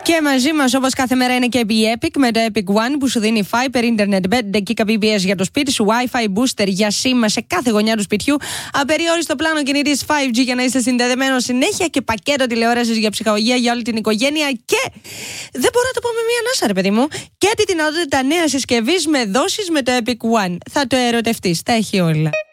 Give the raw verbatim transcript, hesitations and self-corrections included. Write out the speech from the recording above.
Και μαζί μας όπως κάθε μέρα είναι και η Epic με το Epic One που σου δίνει Fiber Internet πέντε γίγαμπάιτ μπι πι ες για το σπίτι σου, Wi-Fi booster για σήμα σε κάθε γωνιά του σπιτιού, απεριόριστο πλάνο κινητής φάιβ τζι για να είστε συνδεδεμένος συνέχεια και πακέτο τηλεόρασης για ψυχαγωγία για όλη την οικογένεια και δεν μπορώ να το πω με μία ανάσα ρε παιδί μου, και τη δυνατότητα νέα συσκευής με δόσεις με το Epic One. Θα το ερωτευτείς, τα έχει όλα.